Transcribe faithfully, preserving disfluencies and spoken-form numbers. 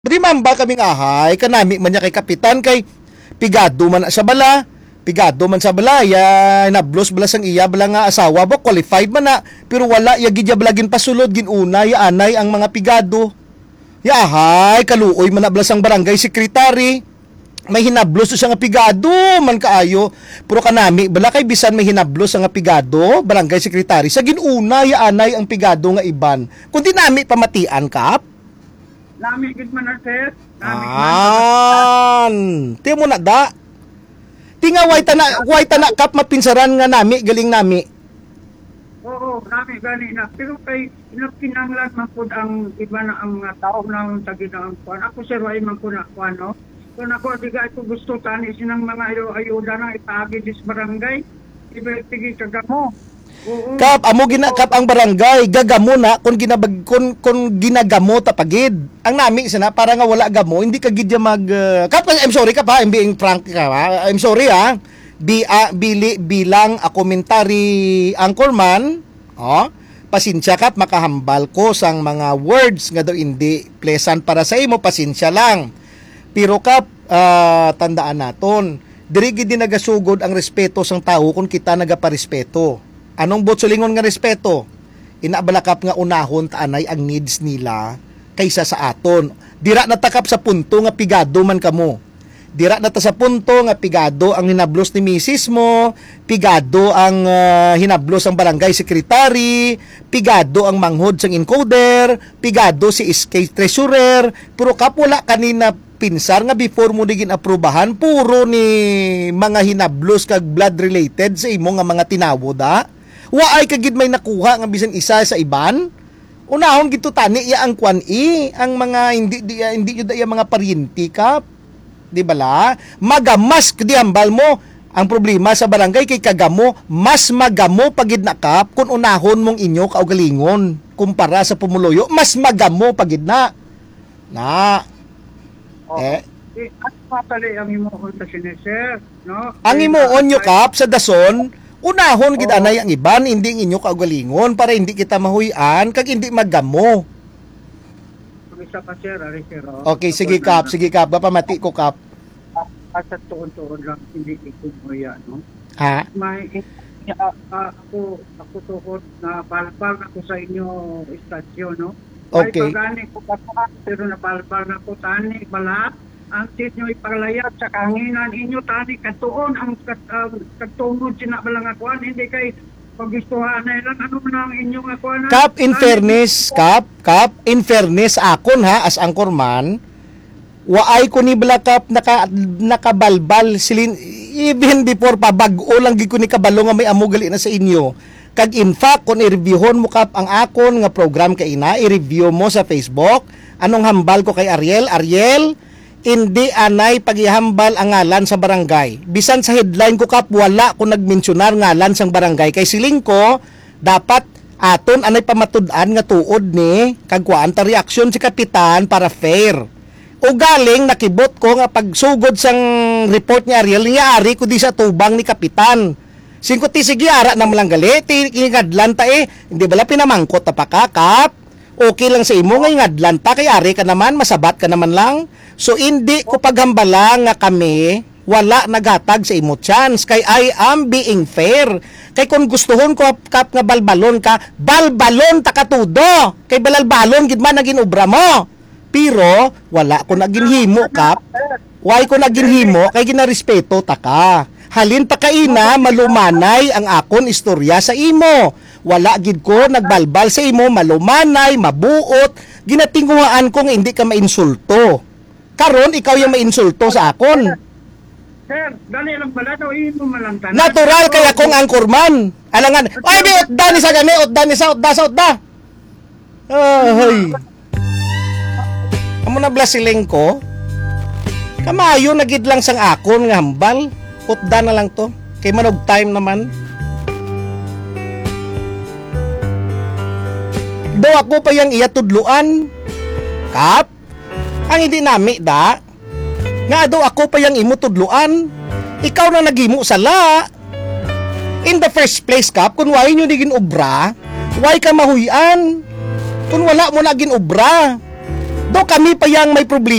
Di mamba kaming ahay, kanami man niya kay kapitan kay pigado man sa bala, pigado man sa bala, ya nablos bala sang iya bala nga asawa bo, qualified man na, pero wala ya gidya balagin pasulod, ginuna ya anay ang mga pigado. Ya ahay, kaluoy man na bala sang barangay secretary, may hinablos siya nga pigado man kaayo, pero kanami bala kay bisan may hinablos nga pigado, barangay secretary, sa ginuna ya anay ang pigado nga iban. Kundi nami pamatian kap, Nami gid man na sir. Nami An, ti mo na da. Tinga way tana, way tana kap mapinsaran nga nami, galing nami. Oo, nami gani na. Pero kay kinahanglan man pud ang iba na ang mga tao na tagid ang kuan. Ako sir way man ko na kuan no. Kung ako di ka ito gusto tani sinang mga ayo ayuda na ipaagi dis barangay. Iba tigi kagamo. Oo. Kap amo gina kap ang barangay gagamo na kung ginabag kun kun ginagamo tapagid. Ang nami sana para nga wala gamo, hindi ka gidya mag uh, kap I'm sorry ka pa, I'm being frank ka ha. I'm sorry ha. Bi uh, bili bilang a commentary anchorman, oh, pasensya kap makahambal ko sang mga words nga daw hindi pleasant para sa imo, pasensya lang. Pero kap uh, tandaan naton, diri gid nagasugod ang respeto sang tao kung kita nagaparespeto. Anong botsulingon nga respeto? Inabalakap nga unahon taanay ang needs nila kaysa sa aton. Dira natakap sa punto nga pigado man kamo. Dira nata sa punto nga pigado ang hinablos ni misis mo, pigado ang uh, hinablos ang barangay secretary, pigado ang manghod sang encoder, pigado si S K treasurer, pero kapula kanina pinsar nga before mo digin aprobahan, puro ni mga hinablos kag blood related sa imo nga mga tinawo da. Waay kagid may nakuha nga bisan isa sa iban. Unahon gito tani ya ang kwan i, ang mga hindi di, hindi yun ya mga paryente kap. Di bala? Magamas kadi hambal mo. Ang problema sa barangay kay kagamo, mas magamo pagid na kap kung unahon mong inyo kaugalingon kumpara sa pumuloyo, mas magamo pagid na. Na. Oh. Eh, Eh, at patali ang imuon ta sir, no? ang imuon nyo kap sa dason, unahon gid anay ang iban, hindi inyo kaugalingon para hindi kita mahuyan kag hindi magamo. Isa pa sir, ari sir. Okay, sige kap, sige kap, pamati ko kap. At sa tuon-tuon lang hindi ikumoya, no? Ha? May uh, uh, ako ako tukod na palpal ako sa inyo istasyon, no? Okay. May pagani ko pa pero napalpal na ko tani bala ang tit nyo ipaglayat sa kahanginan inyo tani katuon ang kat, uh, katungod sina balang akuan hindi kay pagustuhan na lang ano man ang inyong akuan. Kap, in fairness, kap, kap, in fairness akon ha as anchorman, waay ko ni bala kap naka nakabalbal silin even before pa bag-o lang gid ko ni kabalo nga may amo gali na sa inyo. Kag in fact kung i-reviewon mo kap ang akon nga program kay ina, i-review mo sa Facebook. Anong hambal ko kay Ariel? Ariel, hindi anay paghihambal ang ngalan sa barangay. Bisan sa headline ko kap wala ko nagmensionar ngalan sang barangay kay siling ko dapat aton anay pamatud-an nga tuod ni kag kuan ta reaksyon si kapitan para fair. O galing nakibot ko nga pagsugod sang report ni Ariel nga ari ko di sa tubang ni kapitan. Singko ti sige ara nang lang gali ti ngadlan ta eh hindi bala pinamangkot ta pakakap. Okay lang sa imo nga ngadlan ta kay ari ka naman masabat ka naman lang. So hindi ko paghambala nga kami wala nagatag sa imo chance kay I am being fair. Kay kung gustuhon ko kap nga balbalon ka, balbalon ta katudo. Kay balalbalon gid man naging obra mo. Pero wala ko naging himo kap. Why ko naging himo kay ginarespeto ta ka. Halin pa kaina malumanay ang akon istorya sa imo. Wala gid ko nagbalbal sa imo malumanay, mabuot. Ginatinguhaan ko nga hindi ka mainsulto. Karon ikaw yung mainsulto sa akon. Sir, dali lang pala daw imo malantan. Natural kaya kong angkorman. Alangan, ay di utda ni sa gani, utda ni sa utda sa utda. Ay. Amo na blasiling ko. Kamayo nagid lang sang akon nga hambal. Utda na lang to. Kay manog time naman. Do ako pa yang iya tudluan. Kap, ang hindi nami da. Nga do ako pa yang imo tudluan. Ikaw na nagimo sala. In the first place, Kap, kung why nyo naging obra, why ka mahuyan? Kung wala mo naging obra, Do kami pa yang may problema.